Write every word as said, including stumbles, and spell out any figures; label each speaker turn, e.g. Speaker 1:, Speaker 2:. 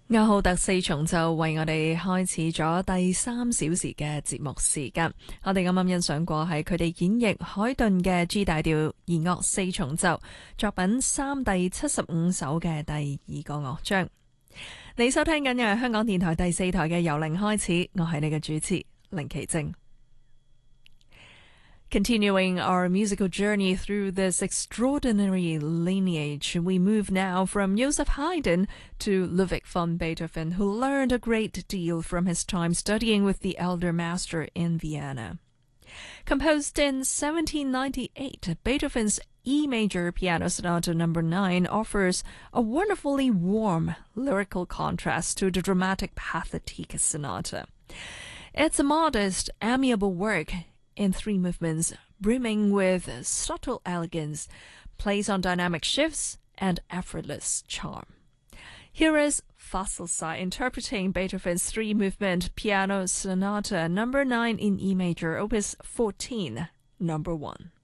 Speaker 1: 歐浩特四重奏為我哋開始咗第三小時嘅節目時間。我哋啱啱欣賞過係佢哋演繹海頓嘅 G 大調弦樂四重奏作品三第七十五首嘅第二個樂章。你收聽緊嘅係香港電台第四台嘅由零開始，我係你嘅主持凌奇正。Continuing our musical journey through this extraordinary lineage, we move now from Joseph Haydn to Ludwig van Beethoven, who learned a great deal from his time studying with the elder master in Vienna. Composed in seventeen ninety-eight, Beethoven's E major Piano Sonata number nine offers a wonderfully warm lyrical contrast to the dramatic Pathetique Sonata. It's a modest, amiable work in three movements, brimming with subtle elegance, plays on dynamic shifts, and effortless charm. Here is Faselsai interpreting Beethoven's three-movement Piano Sonata number nine in E major, opus fourteen, number one.